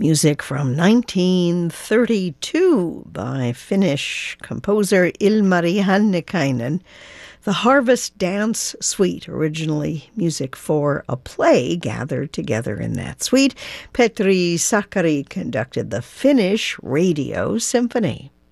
Music from 1932 by Finnish composer Ilmari Hannikainen. The Harvest Dance Suite, originally music for a play gathered together in that suite. Petri Sakari conducted the Finnish Radio Symphony.